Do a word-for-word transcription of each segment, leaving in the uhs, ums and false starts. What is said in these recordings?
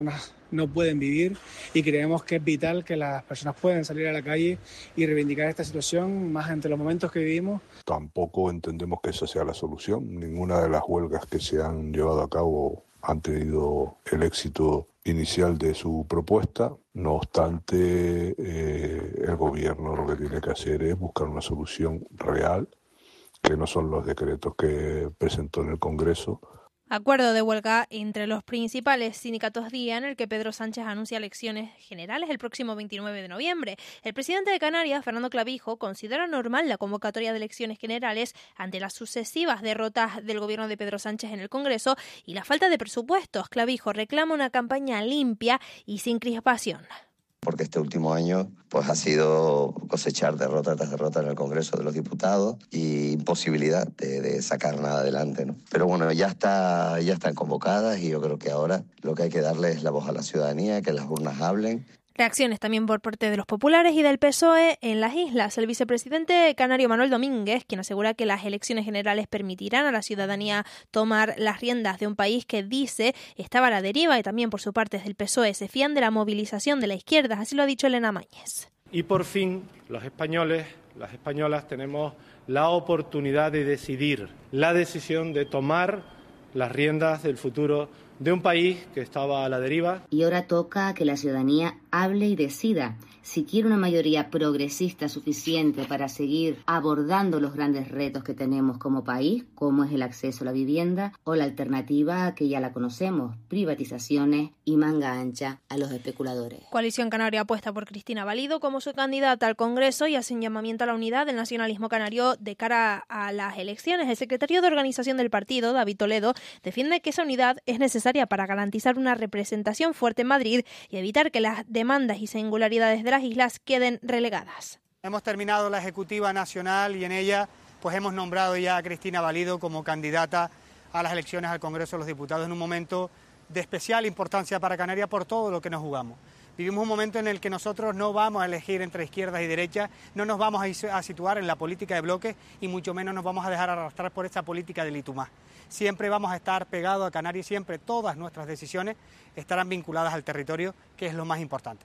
no pueden vivir y creemos que es vital que las personas puedan salir a la calle y reivindicar esta situación, más entre los momentos que vivimos. Tampoco entendemos que esa sea la solución. Ninguna de las huelgas que se han llevado a cabo han tenido el éxito inicial de su propuesta. No obstante, eh, el gobierno lo que tiene que hacer es buscar una solución real, que no son los decretos que presentó en el Congreso. Acuerdo de huelga entre los principales sindicatos día en el que Pedro Sánchez anuncia elecciones generales el próximo veintinueve de noviembre. El presidente de Canarias, Fernando Clavijo, considera normal la convocatoria de elecciones generales ante las sucesivas derrotas del gobierno de Pedro Sánchez en el Congreso y la falta de presupuestos. Clavijo reclama una campaña limpia y sin crispación. Porque este último año pues ha sido cosechar derrota tras derrota en el Congreso de los Diputados y imposibilidad de, de sacar nada adelante, ¿no? Pero bueno, ya está, ya están convocadas y yo creo que ahora lo que hay que darle es la voz a la ciudadanía, que las urnas hablen. Reacciones también por parte de los populares y del P S O E en las islas. El vicepresidente canario Manuel Domínguez, quien asegura que las elecciones generales permitirán a la ciudadanía tomar las riendas de un país que dice estaba a la deriva, y también por su parte desde el P S O E se fían de la movilización de la izquierda, así lo ha dicho Elena Mañez. Y por fin los españoles, las españolas tenemos la oportunidad de decidir, la decisión de tomar las riendas del futuro de un país que estaba a la deriva. Y ahora toca que la ciudadanía hable y decida si quiere una mayoría progresista suficiente para seguir abordando los grandes retos que tenemos como país, como es el acceso a la vivienda, o la alternativa que ya la conocemos, privatizaciones y manga ancha a los especuladores. Coalición Canaria apuesta por Cristina Valido como su candidata al Congreso y hace un llamamiento a la unidad del nacionalismo canario de cara a las elecciones. El secretario de organización del partido, David Toledo, defiende que esa unidad es necesaria para garantizar una representación fuerte en Madrid y evitar que las demandas y singularidades de las islas queden relegadas. Hemos terminado la ejecutiva nacional y en ella pues hemos nombrado ya a Cristina Valido como candidata a las elecciones al Congreso de los Diputados en un momento de especial importancia para Canarias por todo lo que nos jugamos. Vivimos un momento en el que nosotros no vamos a elegir entre izquierdas y derechas, no nos vamos a situar en la política de bloques y mucho menos nos vamos a dejar arrastrar por esta política del y tú más. Siempre vamos a estar pegados a Canarias, siempre todas nuestras decisiones estarán vinculadas al territorio, que es lo más importante.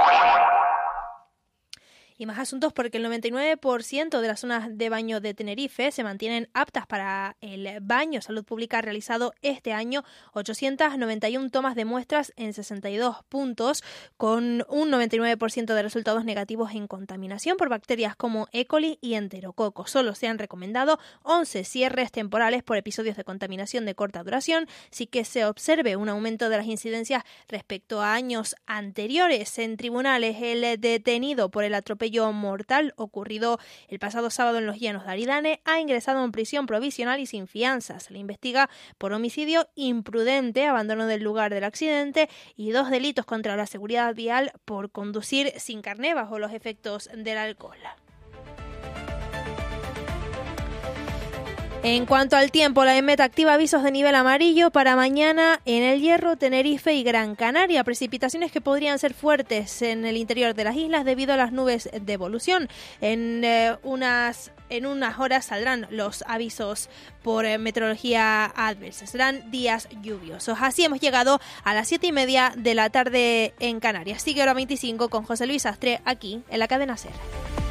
Y más asuntos porque el noventa y nueve por ciento de las zonas de baño de Tenerife se mantienen aptas para el baño. Salud Pública ha realizado este año ochocientas noventa y una tomas de muestras en sesenta y dos puntos, con un noventa y nueve por ciento de resultados negativos en contaminación por bacterias como E. coli y enterococo. Solo se han recomendado once cierres temporales por episodios de contaminación de corta duración, sí que se observe un aumento de las incidencias respecto a años anteriores. En tribunales, el detenido por el atropello mortal ocurrido el pasado sábado en los Llanos de Aridane ha ingresado en prisión provisional y sin fianza. Se le investiga por homicidio imprudente, abandono del lugar del accidente y dos delitos contra la seguridad vial por conducir sin carné bajo los efectos del alcohol. En cuanto al tiempo, la EMET activa avisos de nivel amarillo para mañana en El Hierro, Tenerife y Gran Canaria. Precipitaciones que podrían ser fuertes en el interior de las islas debido a las nubes de evolución. En eh, unas en unas horas saldrán los avisos por eh, meteorología adversa. Serán días lluviosos. Así hemos llegado a las siete y media de la tarde en Canarias. Sigue Hora veinticinco con José Luis Astre aquí en la cadena SER.